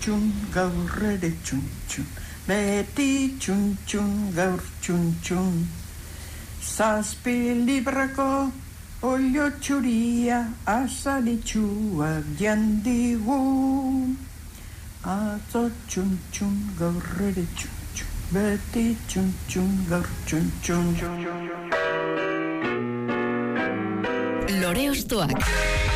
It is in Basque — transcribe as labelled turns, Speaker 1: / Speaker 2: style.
Speaker 1: txun, gaur ere txun, beti txun, gaur txun. Zazpi librako olio txuria, azalitxua diandigu. Atzo txun, gaur ere txun, beti txun, gaur txun.
Speaker 2: Lore Ostoak